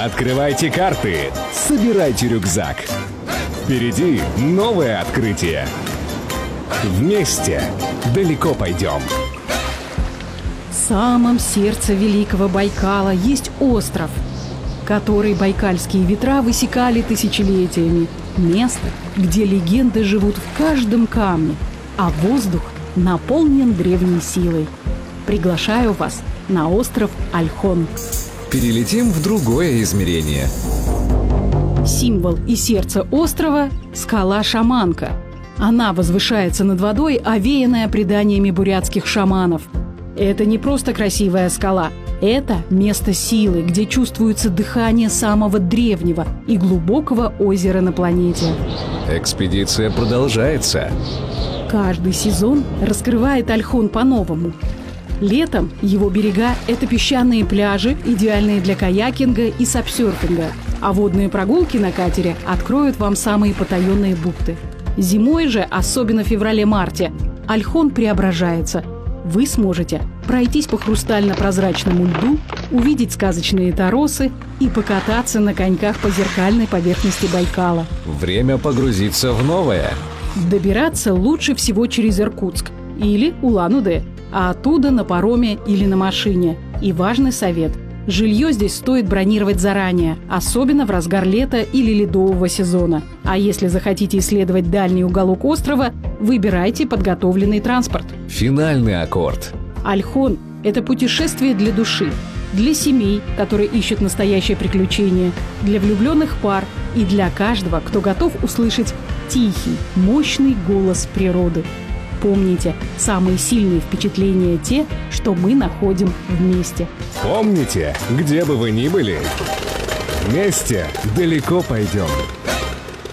Открывайте карты, собирайте рюкзак. Впереди новое открытие. Вместе далеко пойдем. В самом сердце Великого Байкала есть остров, который байкальские ветра высекали тысячелетиями. Место, где легенды живут в каждом камне, а воздух наполнен древней силой. Приглашаю вас на остров Ольхон. Перелетим в другое измерение. Символ и сердце острова – скала Шаманка. Она возвышается над водой, овеянная преданиями бурятских шаманов. Это не просто красивая скала. Это место силы, где чувствуется дыхание самого древнего и глубокого озера на планете. Экспедиция продолжается. Каждый сезон раскрывает Ольхон по-новому. Летом его берега – это песчаные пляжи, идеальные для каякинга и сапсерфинга. А водные прогулки на катере откроют вам самые потаенные бухты. Зимой же, особенно в феврале-марте, Ольхон преображается. Вы сможете пройтись по хрустально-прозрачному льду, увидеть сказочные торосы и покататься на коньках по зеркальной поверхности Байкала. Время погрузиться в новое. Добираться лучше всего через Иркутск или Улан-Удэ, а оттуда на пароме или на машине. И важный совет – жилье здесь стоит бронировать заранее, особенно в разгар лета или ледового сезона. А если захотите исследовать дальний уголок острова, выбирайте подготовленный транспорт. Финальный аккорд. Ольхон – это путешествие для души, для семей, которые ищут настоящее приключение, для влюбленных пар и для каждого, кто готов услышать тихий, мощный голос природы. Помните, самые сильные впечатления те, что мы находим вместе. Помните, где бы вы ни были, вместе далеко пойдем.